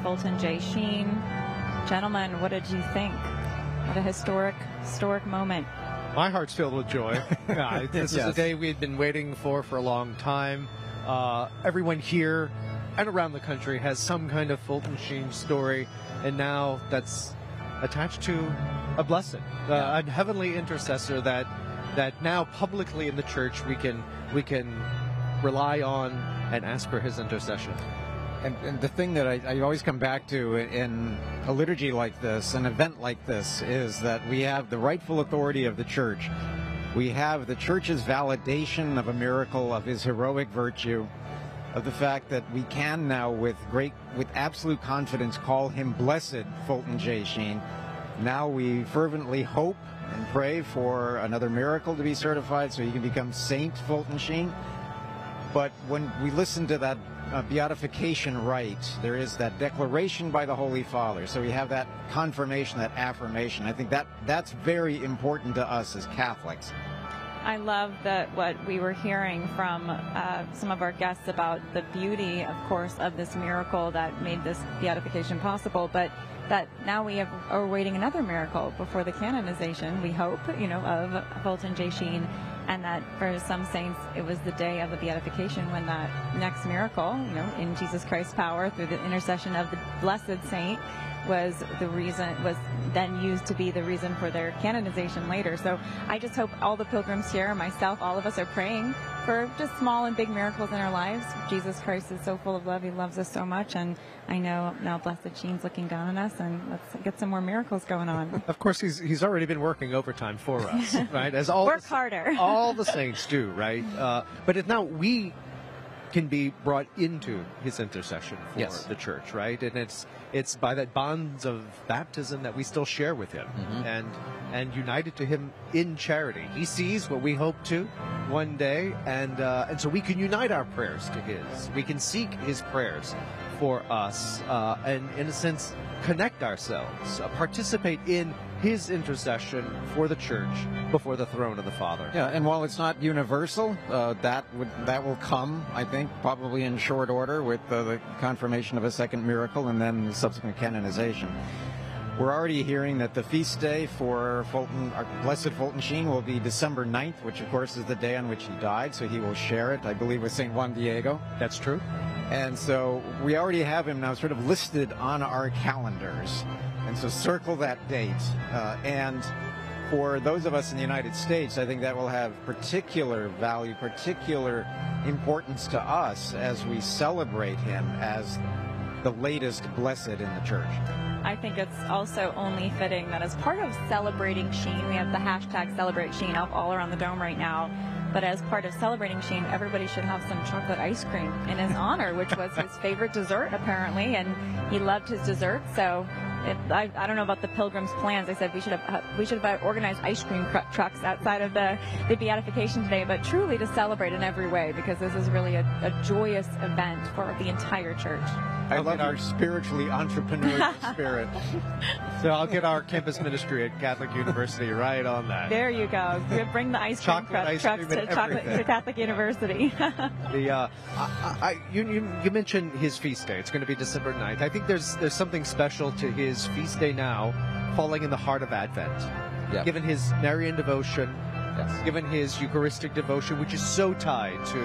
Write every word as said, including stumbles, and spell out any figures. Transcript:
Fulton J. Sheen. Gentlemen, what did you think? What a historic, historic moment. My heart's filled with joy. Yeah, this Yes. is a day we had been waiting for for a long time. Uh, everyone here and around the country has some kind of Fulton Sheen story, and now that's attached to a blessed, uh, Yeah. a heavenly intercessor that that now publicly in the church we can we can rely on and ask for his intercession. And, and the thing that I, I always come back to in a liturgy like this, an event like this, is that we have the rightful authority of the church. We have the church's validation of a miracle, of his heroic virtue, of the fact that we can now with great, with absolute confidence call him Blessed Fulton J. Sheen. Now we fervently hope and pray for another miracle to be certified so he can become Saint Fulton Sheen. But when we listen to that uh, beatification rite, there is that declaration by the Holy Father. So we have that confirmation, that affirmation. I think that that's very important to us as Catholics. I love that what we were hearing from uh, some of our guests about the beauty, of course, of this miracle that made this beatification possible, but that now we have, are awaiting another miracle before the canonization, we hope, you know, of Fulton J. Sheen, and that for some saints it was the day of the beatification when that next miracle, you know, in Jesus Christ's power through the intercession of the blessed saint, was the reason, was then used to be the reason for their canonization later. So I just hope all the pilgrims here, myself, all of us are praying for just small and big miracles in our lives. Jesus Christ is so full of love. He loves us so much. And I know now Blessed Sheen's looking down on us, and let's get some more miracles going on. Of course, he's he's already been working overtime for us, right? As all Work the, harder. all the saints do, right? Uh, but it, now we can be brought into his intercession for Yes. the church, right? And it's it's by that bonds of baptism that we still share with him, Mhm. and and united to him in charity. He sees what we hope to one day, and uh, and so we can unite our prayers to his. We can seek his prayers for us, uh, and in a sense connect ourselves, uh, participate in his intercession for the church before the throne of the Father. Yeah, and while it's not universal, uh, that would that will come, I think, probably in short order with uh, the confirmation of a second miracle and then the subsequent canonization. We're already hearing that the feast day for Fulton, our Blessed Fulton Sheen, will be December ninth, which of course is the day on which he died, so he will share it, I believe, with Saint Juan Diego. That's true. And so we already have him now sort of listed on our calendars. And so circle that date. Uh, and for those of us in the United States, I think that will have particular value, particular importance to us as we celebrate him as the latest blessed in the church. I think it's also only fitting that as part of celebrating Sheen, we have the hashtag Celebrate Sheen up all around the dome right now. But as part of celebrating Sheen, everybody should have some chocolate ice cream in his honor, which was his favorite dessert, apparently, and he loved his dessert. So it, I, I don't know about the pilgrims' plans. I said we should have we should have organized ice cream cr- trucks outside of the, the beatification today, but truly to celebrate in every way, because this is really a, a joyous event for the entire church. I I'll love get our- your spiritually entrepreneurial spirit. So I'll get our campus ministry at Catholic University right on that. There you go. We bring the ice cream Chocolate cru- ice trucks cream and to, chocolate, everything. to Catholic University. The uh, I, I, you, you you mentioned his feast day. It's going to be December ninth. I think there's there's something special to his feast day now, falling in the heart of Advent. Yeah. Given his Marian devotion, Yes. given his Eucharistic devotion, which is so tied to